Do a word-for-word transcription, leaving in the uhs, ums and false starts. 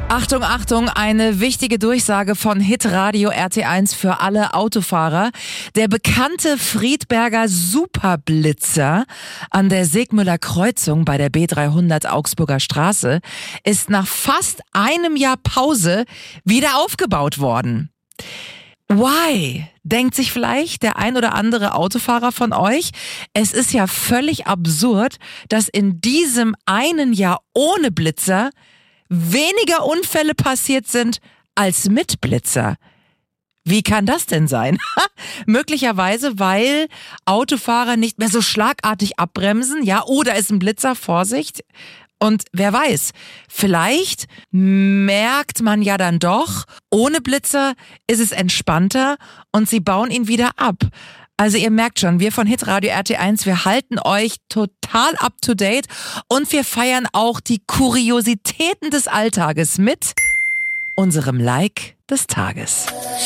Achtung, Achtung, eine wichtige Durchsage von Hitradio R T eins für alle Autofahrer. Der bekannte Friedberger Superblitzer an der Segmüller Kreuzung bei der B dreihundert Augsburger Straße ist nach fast einem Jahr Pause wieder aufgebaut worden. Why? Denkt sich vielleicht der ein oder andere Autofahrer von euch. Es ist ja völlig absurd, dass in diesem einen Jahr ohne Blitzer weniger Unfälle passiert sind als mit Blitzer. Wie kann das denn sein? Möglicherweise, weil Autofahrer nicht mehr so schlagartig abbremsen, ja, oder ist ein Blitzer, Vorsicht. Und wer weiß, vielleicht merkt man ja dann doch, ohne Blitzer ist es entspannter und sie bauen ihn wieder ab. Also ihr merkt schon, wir von Hitradio R T eins, wir halten euch total up to date und wir feiern auch die Kuriositäten des Alltages mit unserem Like des Tages.